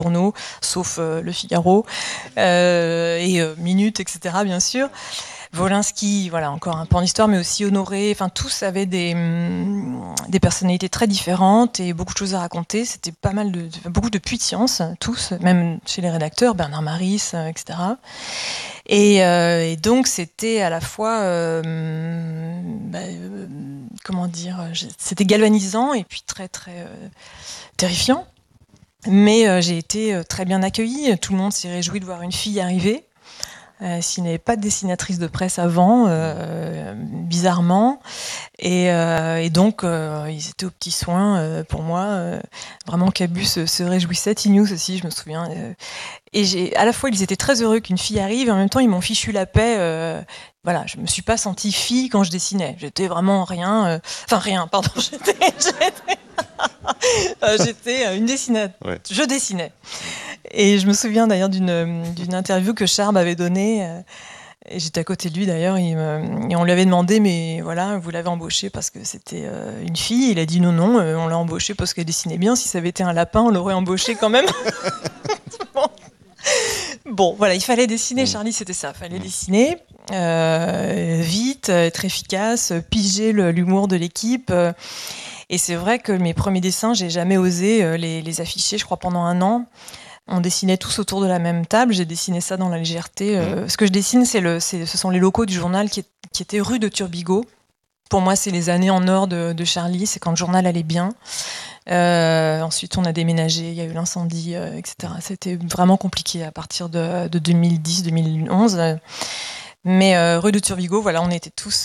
journaux, sauf Le Figaro, et Minute, etc., bien sûr. Wolinski, voilà, encore un pan d'histoire, mais aussi Honoré. Enfin, tous avaient des personnalités très différentes et beaucoup de choses à raconter. C'était pas mal beaucoup de puits de science, tous, même chez les rédacteurs, Bernard Maris, etc. Et donc, c'était à la fois, comment dire, c'était galvanisant et puis très, très terrifiant. Mais j'ai été très bien accueillie. Tout le monde s'est réjoui de voir une fille arriver. S'il n'y avait pas de dessinatrice de presse avant, bizarrement. Et donc, ils étaient aux petits soins pour moi. Vraiment, Cabu se réjouissait. T-News aussi, je me souviens. Et à la fois, ils étaient très heureux qu'une fille arrive, et en même temps, ils m'ont fichu la paix. Voilà, je me suis pas sentie fille quand je dessinais. J'étais vraiment rien. Enfin, rien, pardon. J'étais une dessinatrice. Ouais. Je dessinais. Et je me souviens d'ailleurs d'une interview que Charb avait donnée. Et j'étais à côté de lui d'ailleurs. Et on lui avait demandé, mais voilà, vous l'avez embauchée parce que c'était une fille. Il a dit non, on l'a embauchée parce qu'elle dessinait bien. Si ça avait été un lapin, on l'aurait embauchée quand même. Bon, voilà, il fallait dessiner. Charlie, c'était ça. Il fallait dessiner vite, être efficace, piger l'humour de l'équipe. Et c'est vrai que mes premiers dessins, j'ai jamais osé les afficher, je crois, pendant 1 an. On dessinait tous autour de la même table. J'ai dessiné ça dans la légèreté. Ce que je dessine, ce sont les locaux du journal qui étaient rue de Turbigo. Pour moi, c'est les années en or de Charlie. C'est quand le journal allait bien. Ensuite, on a déménagé. Il y a eu l'incendie, etc. C'était vraiment compliqué à partir de 2010-2011. Mais rue de Turbigo, voilà, on était tous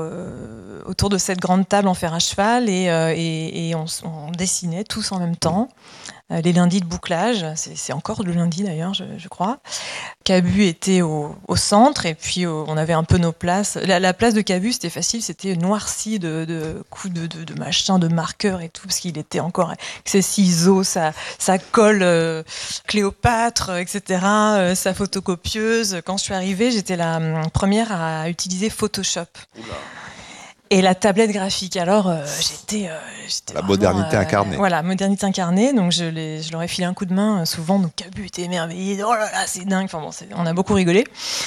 autour de cette grande table en fer à cheval et on dessinait tous en même temps. Les lundis de bouclage, c'est encore le lundi d'ailleurs, je crois. Cabu était au centre et puis on avait un peu nos places. La place de Cabu, c'était facile, c'était noirci de coups de machin, de marqueurs et tout, parce qu'il était encore avec ses ciseaux, sa colle Cléopâtre, etc., sa photocopieuse. Quand je suis arrivée, j'étais la première à utiliser Photoshop. Oula. Et la tablette graphique, alors j'étais la vraiment, modernité incarnée. Voilà, modernité incarnée. Donc je leur ai filé un coup de main souvent. Donc Cabu était émerveillé. Oh là là, c'est dingue. Enfin bon, on a beaucoup rigolé.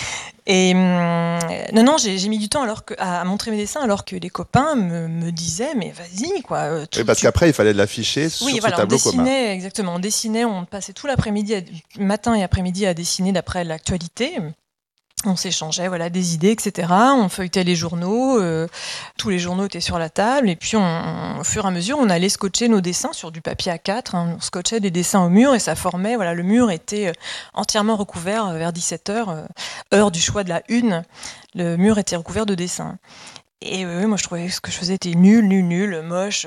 Et non, j'ai mis du temps à montrer mes dessins, alors que les copains me disaient, mais vas-y, quoi. Oui, parce qu'après il fallait l'afficher sur ce tableau commun. Exactement. On dessinait, on passait tout l'après-midi, matin et après-midi à dessiner d'après l'actualité. On s'échangeait des idées, etc. On feuilletait les journaux, tous les journaux étaient sur la table, et puis au fur et à mesure, on allait scotcher nos dessins sur du papier A4. On scotchait des dessins au mur, et ça formait, le mur était entièrement recouvert vers 17h, heure du choix de la une. Le mur était recouvert de dessins. Et moi je trouvais que ce que je faisais était nul, moche.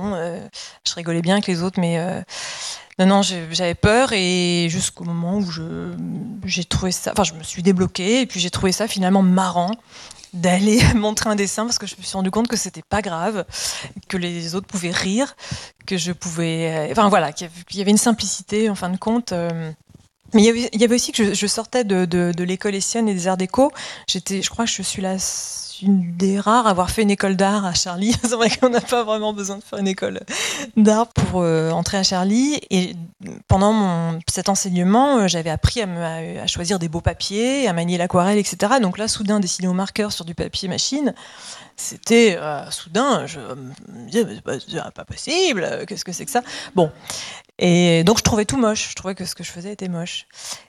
Je rigolais bien avec les autres, mais non, j'avais peur, et jusqu'au moment où j'ai trouvé ça. Enfin, je me suis débloquée, et puis j'ai trouvé ça finalement marrant d'aller montrer un dessin, parce que je me suis rendu compte que c'était pas grave, que les autres pouvaient rire, que je pouvais. Enfin voilà, qu'il y avait une simplicité en fin de compte. Mais il y avait aussi que je sortais de l'école Essienne et des arts déco. Je crois que je suis une des rares à avoir fait une école d'art à Charlie. C'est vrai qu'on n'a pas vraiment besoin de faire une école d'art pour entrer à Charlie. Et pendant cet enseignement, j'avais appris à choisir des beaux papiers, à manier l'aquarelle, etc. Donc là, soudain, dessiner au marqueur sur du papier machine, c'était soudain, je me disais, mais c'est pas possible, qu'est-ce que c'est que ça ? Bon. Et donc je trouvais tout moche, je trouvais que ce que je faisais était moche.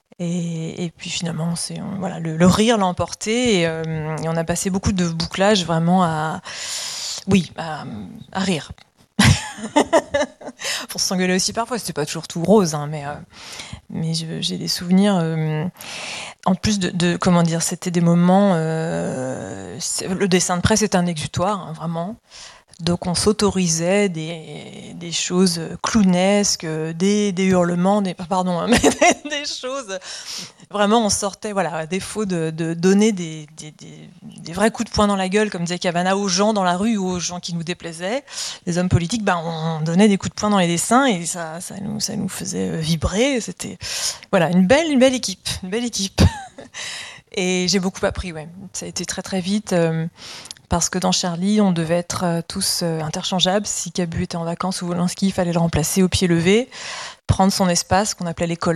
Et puis finalement, le rire l'a emporté, et on a passé beaucoup de bouclage vraiment à rire. Pour s'engueuler aussi parfois, c'était pas toujours tout rose, hein, mais j'ai des souvenirs. En plus de comment dire, c'était des moments. Le dessin de presse est un exutoire, hein, vraiment. Donc on s'autorisait des choses clownesques, des hurlements, des choses. Vraiment, on sortait, à défaut de donner des vrais coups de poing dans la gueule, comme disait Cavana, aux gens dans la rue ou aux gens qui nous déplaisaient, les hommes politiques, on donnait des coups de poing dans les dessins, et ça nous faisait vibrer. C'était une belle équipe. Et j'ai beaucoup appris, ouais. Ça a été très très vite. parce que dans Charlie, on devait être tous interchangeables. Si Cabu était en vacances ou Wolanski, il fallait le remplacer au pied levé, prendre son espace qu'on appelait l'école.